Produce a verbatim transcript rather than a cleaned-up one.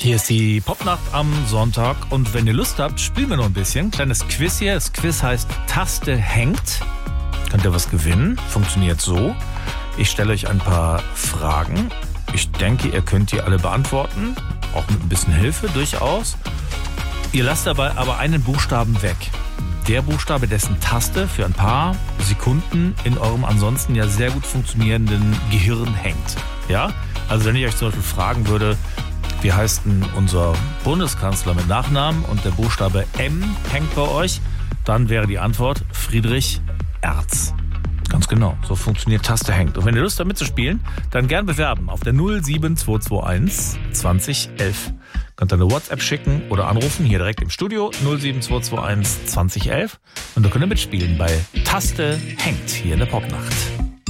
Hier ist die Popnacht am Sonntag und wenn ihr Lust habt, spielen wir noch ein bisschen. Kleines Quiz hier. Das Quiz heißt Taste hängt. Könnt ihr was gewinnen? Funktioniert so. Ich stelle euch ein paar Fragen. Ich denke, ihr könnt die alle beantworten. Auch mit ein bisschen Hilfe durchaus. Ihr lasst dabei aber einen Buchstaben weg. Der Buchstabe, dessen Taste für ein paar Sekunden in eurem ansonsten ja sehr gut funktionierenden Gehirn hängt. Ja? Also wenn ich euch zum Beispiel fragen würde, wie heißt denn unser Bundeskanzler mit Nachnamen und der Buchstabe M hängt bei euch, dann wäre die Antwort Friedrich Erz. Ganz genau, so funktioniert Taste hängt. Und wenn ihr Lust habt mitzuspielen, dann gern bewerben auf der null sieben zwei zwei eins zwanzig elf. Könnt ihr eine WhatsApp schicken oder anrufen, hier direkt im Studio, null sieben zwei zwei eins zwanzig elf. Und da könnt ihr mitspielen bei Taste hängt hier in der Popnacht.